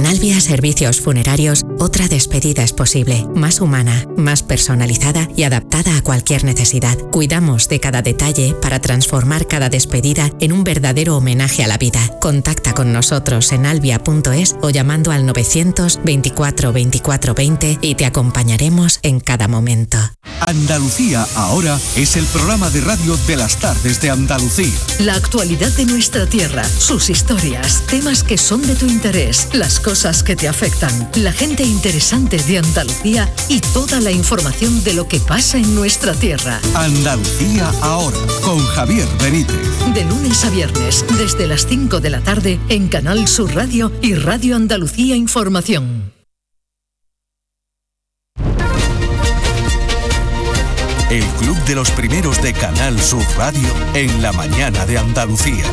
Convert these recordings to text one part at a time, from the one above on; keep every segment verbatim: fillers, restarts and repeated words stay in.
En Albia Servicios Funerarios, otra despedida es posible, más humana, más personalizada y adaptada a cualquier necesidad. Cuidamos de cada detalle para transformar cada despedida en un verdadero homenaje a la vida. Contacta con nosotros en albia punto es o llamando al novecientos veinticuatro veinticuatro veinte y te acompañaremos en cada momento. Andalucía Ahora es el programa de radio de las tardes de Andalucía. La actualidad de nuestra tierra, sus historias, temas que son de tu interés, las cosas que te afectan, la gente interesante de Andalucía y toda la información de lo que pasa en nuestra tierra. Andalucía Ahora, con Javier Benítez. De lunes a viernes, desde las cinco de la tarde, en Canal Sur Radio y Radio Andalucía Información. El Club de los Primeros de Canal Sur Radio en la mañana de Andalucía.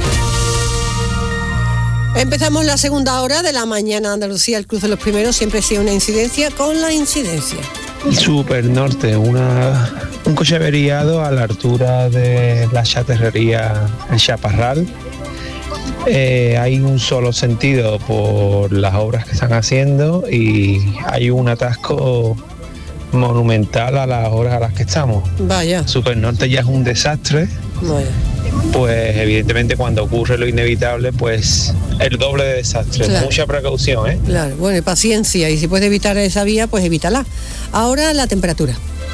Empezamos la segunda hora de la mañana de Andalucía. El Club de los Primeros siempre ha sido una incidencia con la incidencia. Super Norte, una, un coche averiado a la altura de la chatarrería El Chaparral. Eh, hay un solo sentido por las obras que están haciendo y hay un atasco monumental a las horas a las que estamos. Vaya. Super Norte ya es un desastre. Vaya. Pues evidentemente cuando ocurre lo inevitable, pues el doble de desastre. Claro. Mucha precaución, ¿eh? Claro, bueno, y paciencia, y si puedes evitar esa vía, pues evítala. Ahora la temperatura.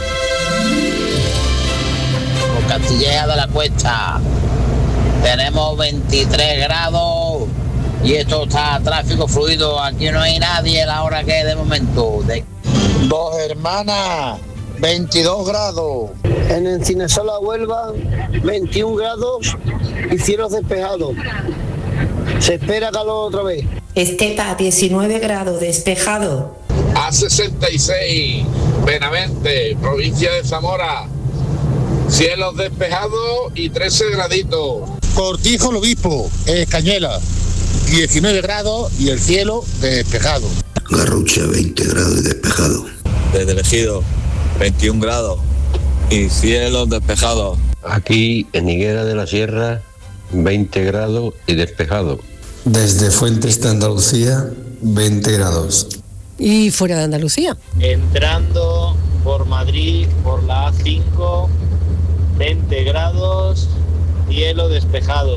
Por Castilleja de la Cuesta tenemos veintitrés grados y esto está tráfico fluido, aquí no hay nadie a la hora que es de momento. De... Dos Hermanas, veintidós grados. En Encinesola, Huelva, veintiún grados y cielos despejados. Se espera calor otra vez. Estepa, diecinueve grados, despejado. A sesenta y seis, Benavente, provincia de Zamora, cielos despejados y trece graditos. Cortijo el Obispo, Cañuelas, diecinueve grados y el cielo despejado. Garrucha, veinte grados y despejado. Desde el Ejido, veintiún grados y cielos despejados. Aquí en Higuera de la Sierra, veinte grados y despejado. Desde Fuentes de Andalucía, veinte grados. ¿Y fuera de Andalucía? Entrando por Madrid, por la A cinco, veinte grados, cielo despejado.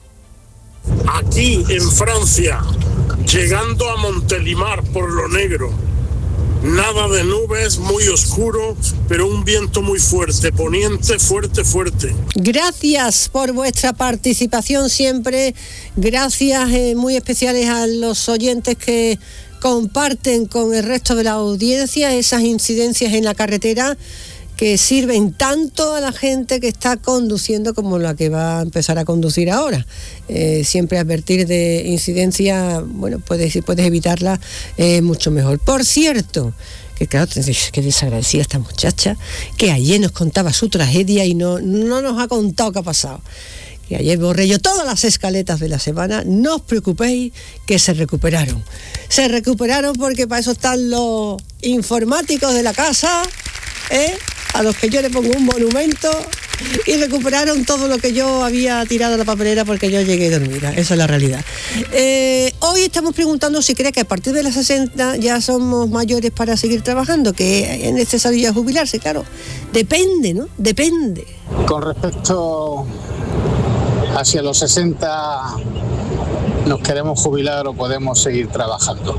Aquí en Francia, llegando a Montelimar por lo negro, nada de nubes, muy oscuro, pero un viento muy fuerte, poniente, fuerte, fuerte. Gracias por vuestra participación siempre, gracias eh, muy especiales a los oyentes que comparten con el resto de la audiencia esas incidencias en la carretera que sirven tanto a la gente que está conduciendo como la que va a empezar a conducir ahora. Eh, siempre advertir de incidencia, bueno, puedes, si puedes evitarla, eh, mucho mejor. Por cierto, que claro, que desagradecida esta muchacha, que ayer nos contaba su tragedia y no, no nos ha contado qué ha pasado. Que ayer borré yo todas las escaletas de la semana, no os preocupéis que se recuperaron. Se recuperaron porque para eso están los informáticos de la casa, ¿eh? A los que yo le pongo un monumento, y recuperaron todo lo que yo había tirado a la papelera porque yo llegué dormida. Esa es la realidad. Eh, hoy estamos preguntando si cree que a partir de las sesenta ya somos mayores para seguir trabajando, que es necesario ya jubilarse. Claro, depende, ¿no? Depende. Con respecto hacia los sesenta, nos queremos jubilar o podemos seguir trabajando.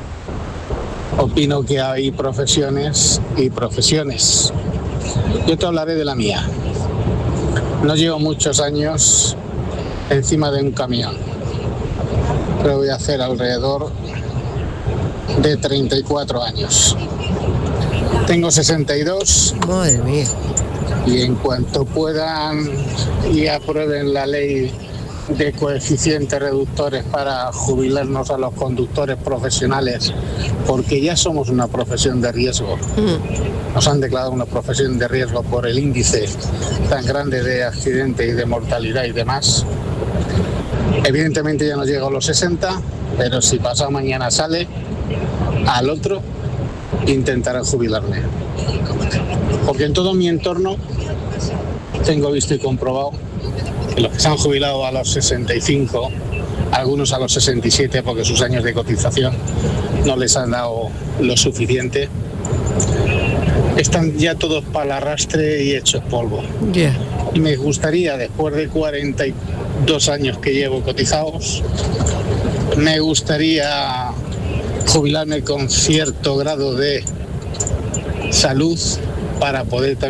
Opino que hay profesiones y profesiones. Yo te hablaré de la mía. No llevo muchos años encima de un camión, pero voy a hacer alrededor de treinta y cuatro años. Tengo sesenta y dos. Madre mía. Y en cuanto puedan y aprueben la ley de coeficientes reductores para jubilarnos a los conductores profesionales, porque ya somos una profesión de riesgo. Nos han declarado una profesión de riesgo por el índice tan grande de accidentes y de mortalidad y demás. Evidentemente ya no llego a los sesenta, pero si pasado mañana sale, al otro intentaré jubilarme. Porque en todo mi entorno tengo visto y comprobado que los que se han jubilado a los sesenta y cinco algunos a los sesenta y siete porque sus años de cotización no les han dado lo suficiente. Están ya todos para el arrastre y hechos polvo. Yeah. Me gustaría, después de cuarenta y dos años que llevo cotizados, me gustaría jubilarme con cierto grado de salud para poder también